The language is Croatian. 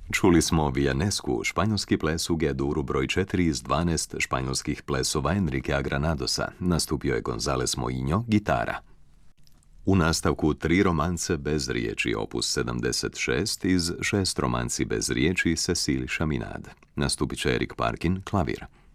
Čuli smo Villanescu, španjolski ples u G-duru broj 4 iz 12 španjolskih plesova Enriquea Granadosa. Nastupio je González Moinho, gitara. U nastavku 3 romance bez riječi, opus 76 iz 6 romanci bez riječi Cécile Chaminade. Nastupit će Eric Parkin, klavir.